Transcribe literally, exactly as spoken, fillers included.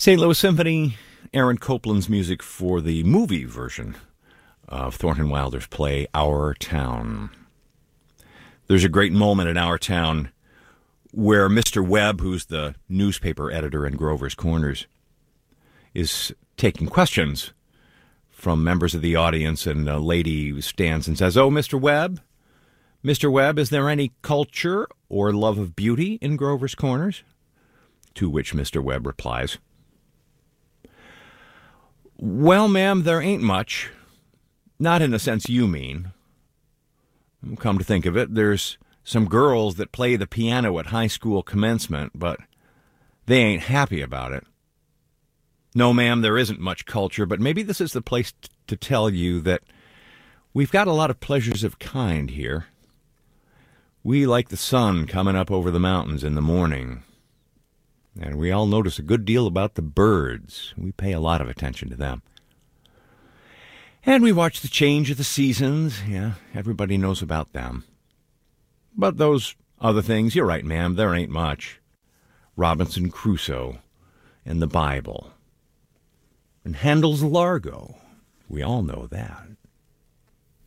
Saint Louis Symphony, Aaron Copland's music for the movie version of Thornton Wilder's play, Our Town. There's a great moment in Our Town where Mister Webb, who's the newspaper editor in Grover's Corners, is taking questions from members of the audience, and a lady stands and says, "Oh, Mister Webb, Mister Webb, is there any culture or love of beauty in Grover's Corners?" To which Mister Webb replies, "Well, ma'am, there ain't much. Not in the sense you mean. Come to think of it, there's some girls that play the piano at high school commencement, but they ain't happy about it. No, ma'am, there isn't much culture, but maybe this is the place t- to tell you that we've got a lot of pleasures of kind here. We like the sun coming up over the mountains in the morning. And we all notice a good deal about the birds. We pay a lot of attention to them. And we watch the change of the seasons. Yeah, everybody knows about them. But those other things, you're right, ma'am, there ain't much. Robinson Crusoe and the Bible. And Handel's Largo. We all know that.